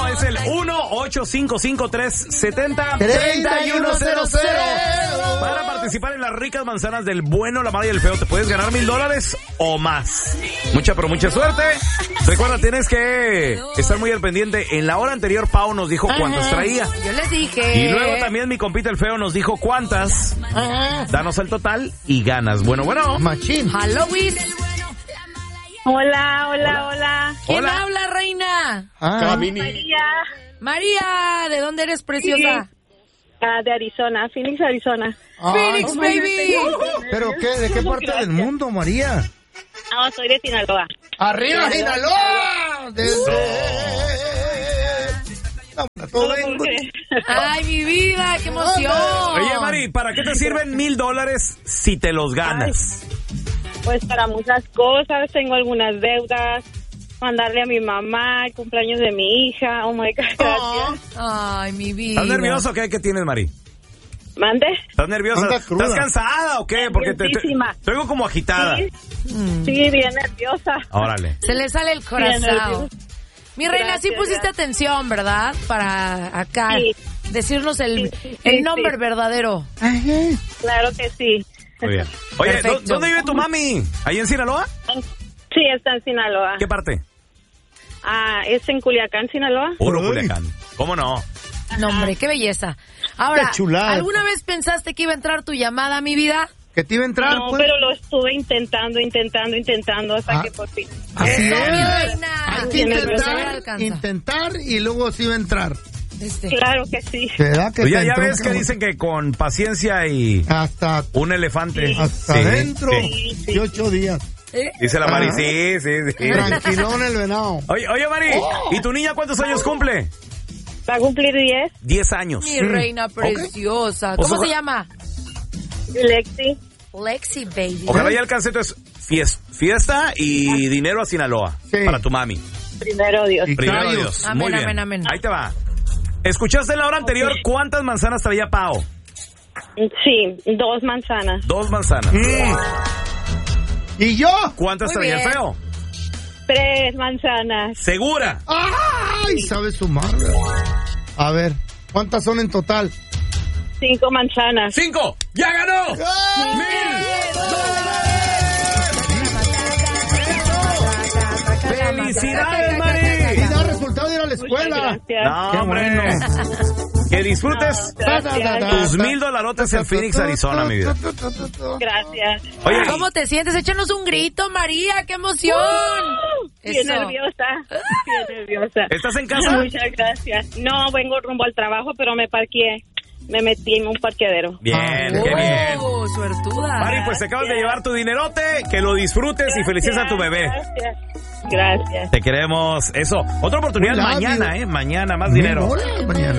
No, es el 1-855-370-3100. Para participar en las ricas manzanas del bueno, la mala y el feo, te puedes ganar $1,000 o más. Mucha, pero mucha suerte. Recuerda, tienes que estar muy al pendiente. En la hora anterior, Pau nos dijo cuántas traía. Yo les dije. Y luego también mi compita el feo nos dijo cuántas. Danos el total y ganas. Bueno. Machín. Halloween. Hola. ¿Quién habla, reina? María, ¿de dónde eres, preciosa? De Arizona, Phoenix, Arizona. Phoenix, baby. ¿Pero qué? ¿De qué parte del mundo, María? No, soy de Sinaloa. ¡Arriba, Sinaloa! Ay, mi vida, qué emoción. Oye, Mari, ¿para qué te sirven $1,000 si te los ganas? Pues para muchas cosas, tengo algunas deudas, mandarle a mi mamá el cumpleaños de mi hija. Oh my God, gracias. Ay, mi vida. ¿Estás nervioso o qué tienes, Mari? ¿Mande? ¿Estás nerviosa? ¿Estás cansada o qué? Porque te oigo como agitada. Sí, bien nerviosa. Órale. Se le sale el corazón. Mi reina, sí pusiste atención, ¿verdad? Para acá decirnos el nombre verdadero. Claro que sí. Muy bien. Oye, ¿dónde vive tu mami? ¿Ahí en Sinaloa? Sí, está en Sinaloa. ¿Qué parte? Es en Culiacán, Sinaloa. Puro Culiacán. ¿Cómo no? No, hombre, qué belleza. Ahora, ¿alguna vez pensaste que iba a entrar tu llamada, mi vida? ¿Que te iba a entrar? No, pero lo estuve intentando hasta que por fin. Así es. Hay que intentar y luego sí va a entrar. Claro que sí. ¿Verdad que ya ves que dicen que con paciencia y hasta un elefante. Hasta adentro. 18 días. Dice la Mari, sí. Tranquilón el venado. Oye, Mari, ¿y tu niña cuántos años cumple? Va a cumplir 10. 10 años. Mi reina preciosa. ¿Cómo se llama? Lexi, baby. Ojalá ya alcance entonces fiesta y dinero a Sinaloa para tu mami. Primero Dios. Primero Dios. Amén, muy bien. amén. Ahí te va. ¿Escuchaste en la hora anterior cuántas manzanas traía Pao? Sí, 2 manzanas. 2 manzanas. ¿Y yo? ¿Cuántas traía el feo? 3 manzanas. ¿Segura? ¡Ay! Sabe sumar. A ver, ¿cuántas son en total? 5 manzanas. 5. ¡Ya ganó! ¡$1,000! ¡Felicidades, Mari! Y da resultado de ir a la escuela. No, hombre, no. Que disfrutes tus $1,000 en Phoenix, Arizona, mi vida. Gracias. Oye, ¿cómo te sientes? Échanos un grito, María, qué emoción. Bien nerviosa. ¿Estás en casa? Muchas gracias. No, vengo rumbo al trabajo, pero me parqueé. Me metí en un parqueadero. Bien, qué bien. Suertuda. Mari, pues te acabas de llevar tu dinerote, que lo disfrutes y felices a tu bebé. Gracias. Te queremos. Eso. Otra oportunidad mañana, Mañana, más dinero. Mañana.